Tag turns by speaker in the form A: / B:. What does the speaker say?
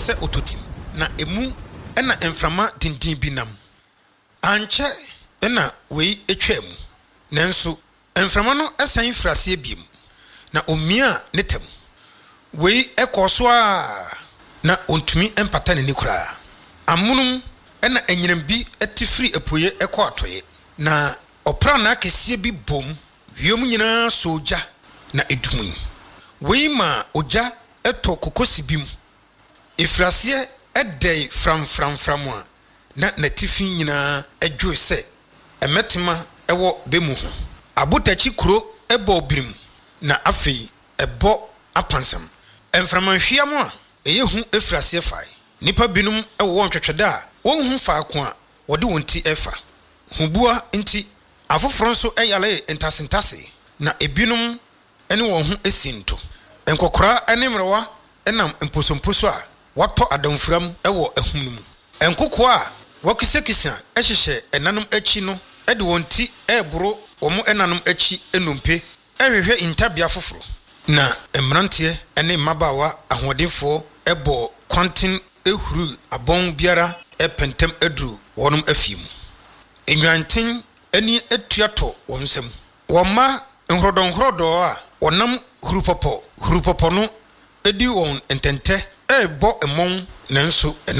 A: se ototim na emu ena emframa dindin binam anche ena wei etwam nanso emframa no esan frase biem na omia netam wei ekoso a na ontumi empata ne nikura amunum ena enyiram bi etifiri epoye ekọ atoye na opra na kese bi bom wiem nyina soja na edumu wei ma oja eto kokosi bim ifrase edey fram a na natifi nyina edwo se emetima ewo bemu ho abotachi kuro ebo birim na afei ebo apansam enframanhwiam a eyehu efrase fai nipa binum ewo wontwetweda a wonhu faako a wode wonti efa hubua nti afoforo nso eyale entasentase na ebinum ene won ho esinto enkokora enemrewa enam emposomposo a wato adamfuram ewo ehum no mu enkoko a wakisekisa ehhehye enanum achi no ede wonti eboro omo enanum achi enumpe ehwehwe intabia foforo na emrante ene mabawa ahodenfo ebo kwanten ehuru abon biara epentem edru wonum afiemu enwanten eni etuato wonsem woma nhrodonhrodo a wonam hurupopo no edi won entente ebo emon nanso